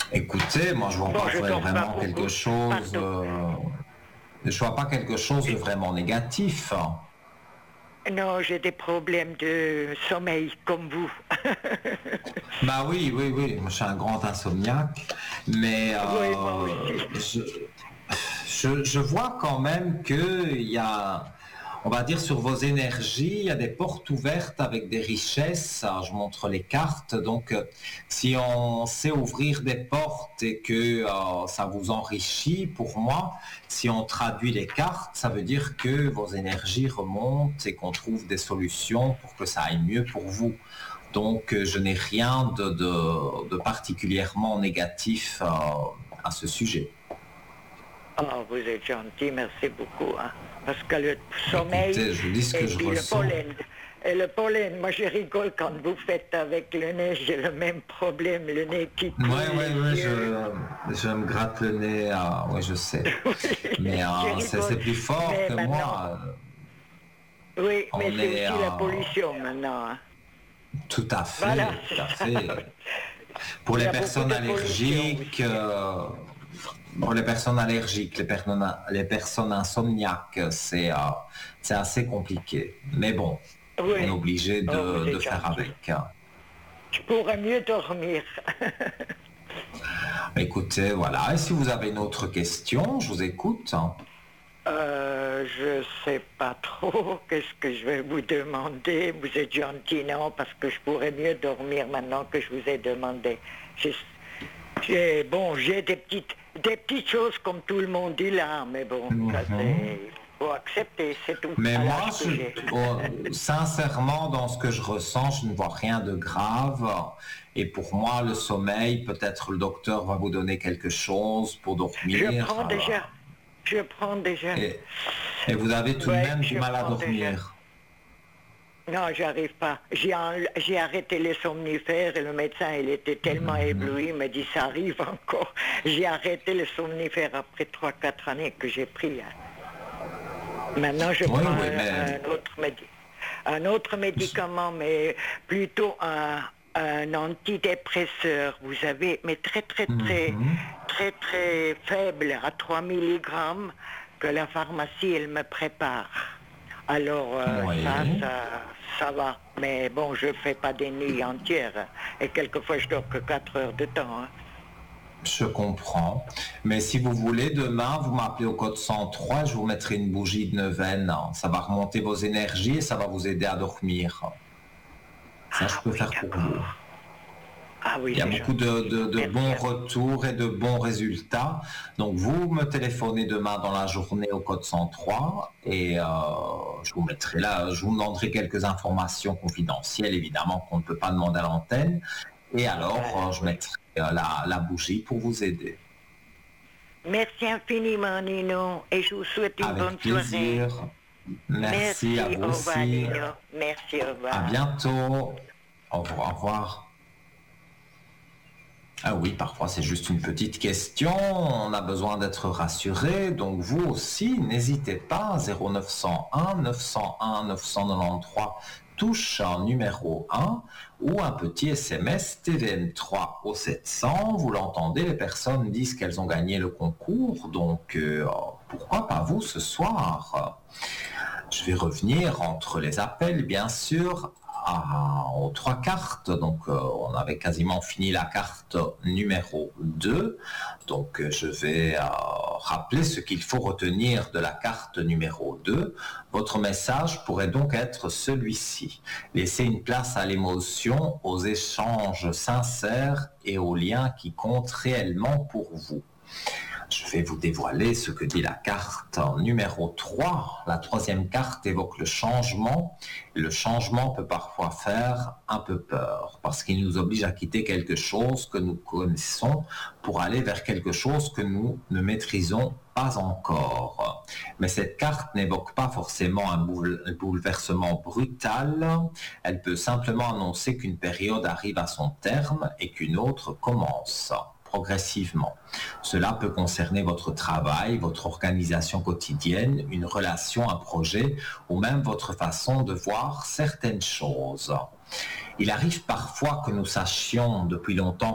Écoutez, moi je vois Bon, pas je dors pas vraiment quelque beaucoup, chose. pardon. Je vois pas quelque chose de vraiment négatif. Non, j'ai des problèmes de sommeil comme vous. Bah oui, oui, oui. Moi, je suis un grand insomniaque, mais Oui, moi aussi. je vois quand même que il y a, on va dire, sur vos énergies, il y a des portes ouvertes avec des richesses. Alors, je montre les cartes. Donc, si on sait ouvrir des portes et que ça vous enrichit, pour moi, si on traduit les cartes, ça veut dire que vos énergies remontent et qu'on trouve des solutions pour que ça aille mieux pour vous. Donc, je n'ai rien de particulièrement négatif à ce sujet. Ah, vous êtes gentil, merci beaucoup, hein. Parce que le sommeil Écoutez, je vous dis ce que et je puis le ressens. pollen. Et le pollen, moi je rigole quand vous faites avec le nez, j'ai le même problème, le nez qui Ouais, coule, ouais, les ouais, yeux. je me gratte le nez, oui, je sais. Oui, Mais je c'est rigole. plus fort Mais que maintenant, moi. oui, mais On c'est est aussi la pollution maintenant, hein. Voilà, tout c'est à ça. fait. Pour Il y les a beaucoup personnes de pollution allergiques, aussi, hein. les personnes insomniaques, c'est assez compliqué. Mais bon, on est Oui. obligé Oh, vous de êtes faire gentil. avec. Je pourrais mieux dormir. Écoutez, voilà. Et si vous avez une autre question, je vous écoute. Je sais pas trop qu'est-ce que je vais vous demander. Vous êtes gentil, non, parce que je pourrais mieux dormir maintenant que je vous ai demandé. J'ai, bon, j'ai des petites choses comme tout le monde dit là, mais bon, ça Mhm. c'est, faut accepter, c'est tout, Mais à moi, l'âge que j'ai. sincèrement, dans ce que je ressens, je ne vois rien de grave. Et pour moi, le sommeil, peut-être le docteur va vous donner quelque chose pour Je dormir. prends déjà, je prends déjà. Et, et vous avez tout de Ouais, même du je mal à prends déjà. dormir. Non, j'arrive pas. J'ai arrêté les somnifères et le médecin, il était tellement Mhm. ébloui, il m'a dit ça arrive encore. J'ai arrêté les somnifères après 3, 4 années que j'ai pris, hein. Maintenant, je Oui, prends oui, mais... un autre médicament, mais plutôt un antidépresseur, vous savez, mais très, très, très, Mhm. très, très faible, à 3 milligrammes, que la pharmacie, elle me prépare. Alors, Oui. ça va. Mais bon, je fais pas des nuits entières. Et quelquefois, je dors que 4 heures de temps, hein. Je comprends. Mais si vous voulez, demain, vous m'appelez au code 103, je vous mettrai une bougie de neuvaine. Ça va remonter vos énergies et ça va vous aider à dormir. Ça, je Ah peux oui, faire pour vous. d'accord. Ah oui, Il y a c'est beaucoup gentil. de Merci bons à vous. retours et de bons résultats. Donc, vous me téléphonez demain dans la journée au code 103 et je vous mettrai là, je vous demanderai quelques informations confidentielles, évidemment, qu'on ne peut pas demander à l'antenne. Et alors, Voilà, je oui. mettrai la bougie pour vous aider. Merci infiniment, Nino, et je vous souhaite une Avec bonne soirée. plaisir. Merci à Merci, vous au revoir, aussi. Nino. Merci, au À revoir. bientôt. Au revoir. Au revoir. Ah oui, parfois c'est juste une petite question, on a besoin d'être rassuré, donc vous aussi, n'hésitez pas, 0901 901 993 touche un numéro 1 ou un petit SMS TVM3 au 700, vous l'entendez, les personnes disent qu'elles ont gagné le concours, donc pourquoi pas vous ce soir? Je vais revenir entre les appels, bien sûr, aux trois cartes. Donc, on avait quasiment fini la carte numéro 2. Donc, je vais rappeler ce qu'il faut retenir de la carte numéro 2. Votre message pourrait donc être celui-ci. Laissez une place à l'émotion, aux échanges sincères et aux liens qui comptent réellement pour vous. Je vais vous dévoiler ce que dit la carte numéro 3. La troisième carte évoque le changement. Le changement peut parfois faire un peu peur parce qu'il nous oblige à quitter quelque chose que nous connaissons pour aller vers quelque chose que nous ne maîtrisons pas encore. Mais cette carte n'évoque pas forcément un bouleversement brutal. Elle peut simplement annoncer qu'une période arrive à son terme et qu'une autre commence progressivement. Cela peut concerner votre travail, votre organisation quotidienne, une relation, un projet ou même votre façon de voir certaines choses. Il arrive parfois que nous sachions depuis longtemps